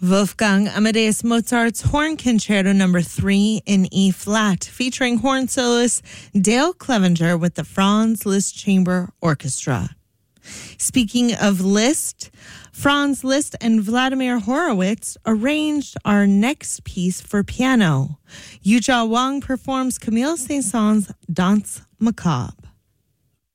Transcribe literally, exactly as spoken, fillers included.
Wolfgang Amadeus Mozart's Horn Concerto number three in E flat, featuring horn soloist Dale Clevenger with the Franz Liszt Chamber Orchestra. Speaking of Liszt, Franz Liszt and Vladimir Horowitz arranged our next piece for piano. Yujia Wang performs Camille Saint-Saëns' Danse Macabre.